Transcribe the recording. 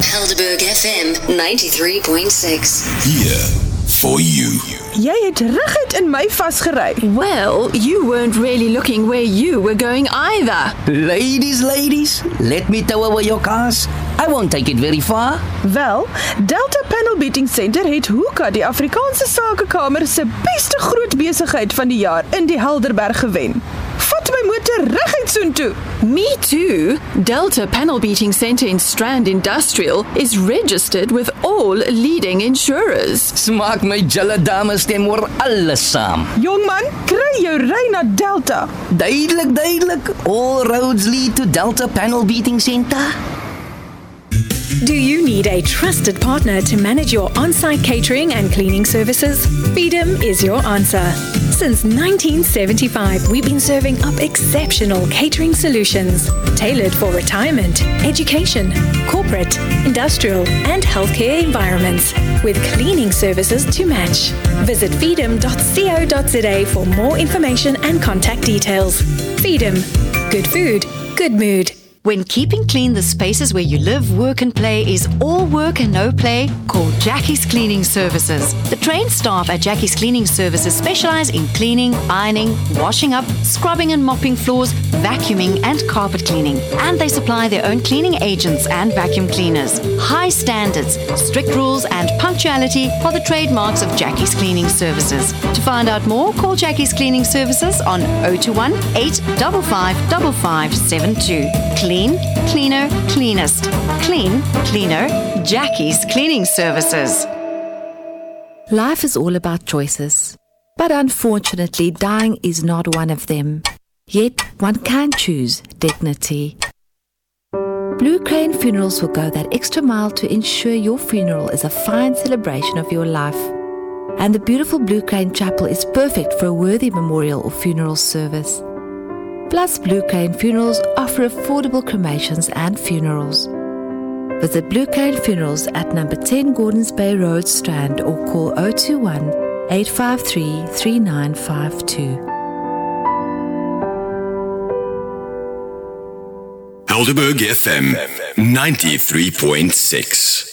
Helderberg FM 93.6. Here for you. Jy het reguit in my vasgery. Well, you weren't really looking where you were going either. Ladies, let me tow away your cars. I won't take it very far. Wel, Delta Panel Beating Center het Hoeka, die Afrikaanse Sakekamer se beste groot besigheid van die jaar in die Helderberg gewen. Vat my motor reguit soontoe. Me too. Delta Panel Beating Center in Strand Industrial is registered with all leading insurers. Smaak my julle dames stem oor alles saam. Jongman, kry jou ry na Delta. Duidelik. All roads lead to Delta Panel Beating Center. Do you need a trusted partner to manage your on-site catering and cleaning services? Freedom is your answer. Since 1975, we've been serving up exceptional catering solutions tailored for retirement, education, corporate, industrial, and healthcare environments, with cleaning services to match. Visit freedom.co.za for more information and contact details. Freedom. Good food, good mood. When keeping clean the spaces where you live, work and play is all work and no play, call Jackie's Cleaning Services. The trained staff at Jackie's Cleaning Services specialize in cleaning, ironing, washing up, scrubbing and mopping floors, vacuuming and carpet cleaning. And they supply their own cleaning agents and vacuum cleaners. High standards, strict rules and punctuality are the trademarks of Jackie's Cleaning Services. To find out more, call Jackie's Cleaning Services on 021 855 5572. Clean, cleaner, cleanest. Clean, cleaner, Jackie's Cleaning Services. Life is all about choices, but unfortunately dying is not one of them. Yet one can choose dignity. Blue Crane Funerals will go that extra mile to ensure your funeral is a fine celebration of your life. And the beautiful Blue Crane Chapel is perfect for a worthy memorial or funeral service. Plus, Blue Crane Funerals offer affordable cremations and funerals. Visit Blue Crane Funerals at number 10 Gordons Bay Road, Strand, or call 021 853 3952. Helderberg FM 93.6.